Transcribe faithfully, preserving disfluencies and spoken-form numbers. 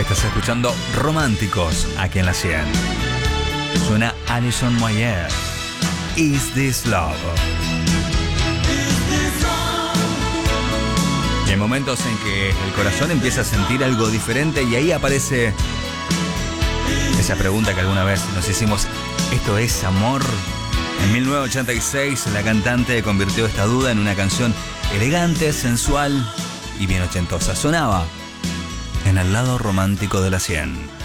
Estás escuchando Románticos aquí en la cien. Suena Alison Moyer. Is This Love? Y hay momentos en que el corazón empieza a sentir algo diferente y ahí aparece esa pregunta que alguna vez nos hicimos: ¿esto es amor? En mil novecientos ochenta y seis la cantante convirtió esta duda en una canción elegante, sensual y bien ochentosa. Sonaba en el lado romántico de la cien.